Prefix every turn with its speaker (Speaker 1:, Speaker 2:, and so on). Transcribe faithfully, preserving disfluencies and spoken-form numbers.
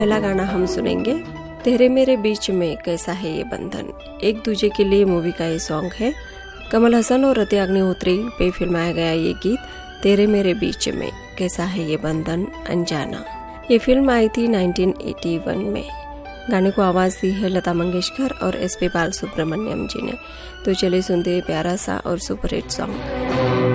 Speaker 1: पहला गाना हम सुनेंगे तेरे मेरे बीच में कैसा है ये बंधन। एक दूजे के लिए मूवी का ये सॉन्ग है। कमल हसन और रति अग्निहोत्री पे फिल्माया गया ये गीत तेरे मेरे बीच में कैसा है ये बंधन अनजाना। ये फिल्म आई थी उन्नीस सौ इक्यासी में। गाने को आवाज दी है लता मंगेशकर और एस पी बाल सुब्रमण्यम जी ने। तो चलिए सुनते हैं प्यारा सा और सुपरहिट सॉन्ग।